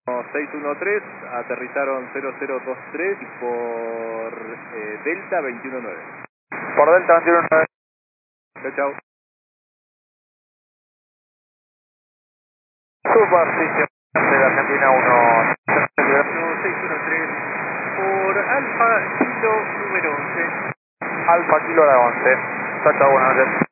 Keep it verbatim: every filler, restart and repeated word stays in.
seis uno tres, aterrizaron cero cero dos tres por eh, Delta veintiuno nueve. Por Delta veintiuno nueve. Chao, chao. Super, sí, sí, de la Argentina uno. seis uno tres por Alfa Kilo número once. Alfa Kilo a la once. Chao, chao, buenas noches.